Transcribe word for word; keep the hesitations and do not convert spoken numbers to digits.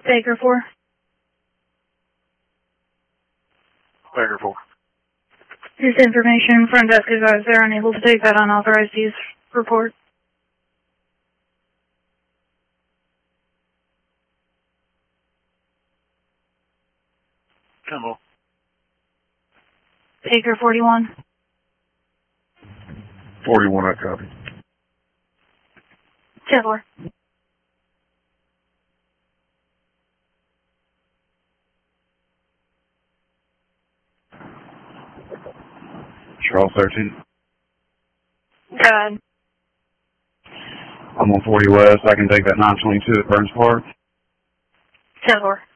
Baker four. Baker four. This information, front desk is out. They're unable to take that unauthorized use report. Kimball. Baker forty-one. forty-one, I copy. ten four. Charles thirteen. Go ahead. I'm on forty West. I can take that nine twenty-two at Burns Park. ten four.